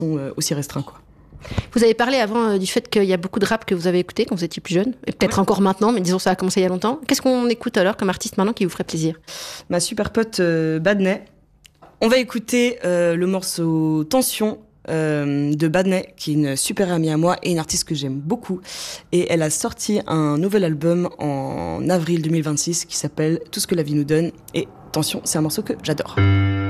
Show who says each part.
Speaker 1: aussi restreints, quoi.
Speaker 2: Vous avez parlé avant du fait qu'il y a beaucoup de rap que vous avez écouté quand vous étiez plus jeune, et peut-être encore maintenant, mais disons ça a commencé il y a longtemps. Qu'est-ce qu'on écoute alors comme artiste maintenant qui vous ferait plaisir ?
Speaker 1: Ma super pote Badney. On va écouter le morceau Tension de Badney, qui est une super amie à moi et une artiste que j'aime beaucoup. Et elle a sorti un nouvel album en avril 2026 qui s'appelle Tout ce que la vie nous donne. Et Tension, c'est un morceau que j'adore.